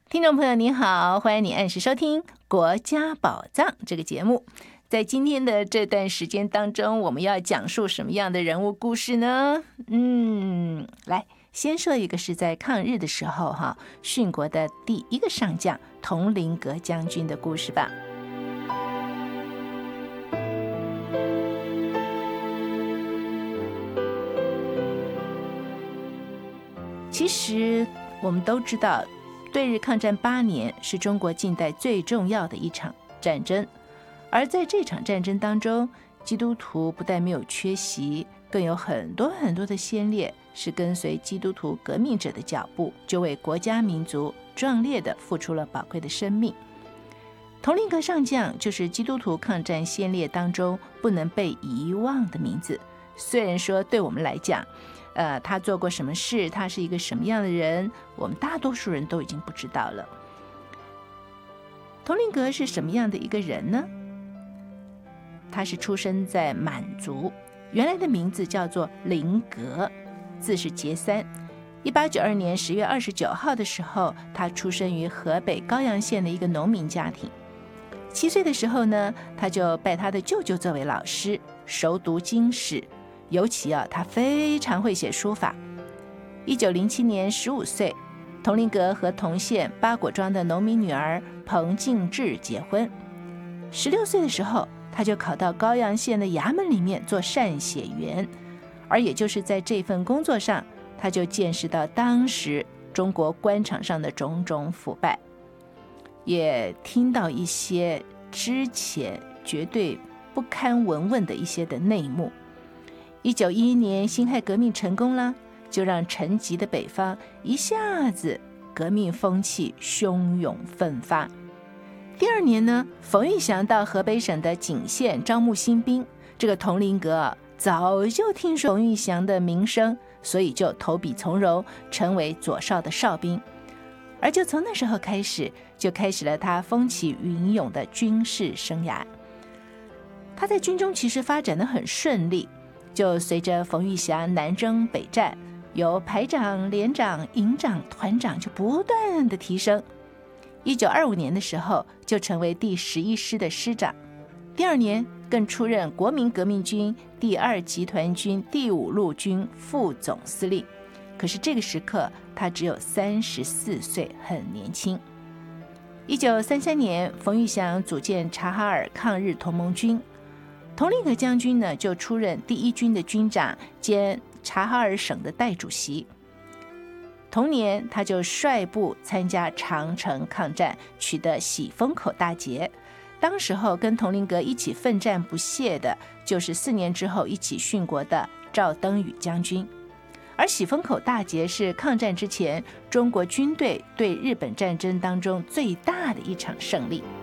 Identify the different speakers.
Speaker 1: 听众朋友您好，欢迎你按时收听《国家宝藏》这个节目。在今天的这段时间当中，我们要讲述什么样的人物故事呢？来，先说一个是在抗日的时候殉国的第一个上将佟麟阁将军的故事吧。其实我们都知道，对日抗战8年是中国近代最重要的一场战争，而在这场战争当中，基督徒不但没有缺席，更有很多很多的先烈是跟随基督徒革命者的脚步，就为国家民族壮烈地付出了宝贵的生命。佟麟阁上将就是基督徒抗战先烈当中不能被遗忘的名字。虽然说对我们来讲他做过什么事，他是一个什么样的人，我们大多数人都已经不知道了。佟麟阁是什么样的一个人呢？他是出生在满族，原来的名字叫做麟阁，字是节三。1892年10月29号的时候，他出生于河北高阳县的一个农民家庭。7岁的时候呢，他就拜他的舅舅作为老师，熟读经史，尤其他非常会写书法。1907年15岁，佟麟阁和同县八果庄的农民女儿彭敬志结婚。16岁的时候，他就考到高阳县的衙门里面做善写员，而也就是在这份工作上，他就见识到当时中国官场上的种种腐败，也听到一些之前绝对不堪闻问的一些的内幕。1911年辛亥革命成功了，就让沉寂的北方一下子革命风气汹涌奋发。第2年呢，冯玉祥到河北省的景县招募新兵，这个佟麟阁早就听说冯玉祥的名声，所以就投笔从戎，成为左少的哨兵。而就从那时候开始，就开始了他风起云涌的军事生涯。他在军中其实发展得很顺利，就随着冯玉祥南征北战，由排长、连长、营长、团长就不断的提升。1925年的时候，就成为第11师的师长。第2年更出任国民革命军第2集团军第5路军副总司令。可是这个时刻他只有34岁，很年轻。1933年，冯玉祥组建察哈尔抗日同盟军，佟麟阁将军呢就出任第1军的军长兼察哈尔省的代主席。同年，他就率部参加长城抗战，取得喜峰口大捷。当时候跟佟麟阁一起奋战不懈的，就是4年之后一起殉国的赵登禹将军。而喜峰口大捷是抗战之前中国军队对日本战争当中最大的一场胜利。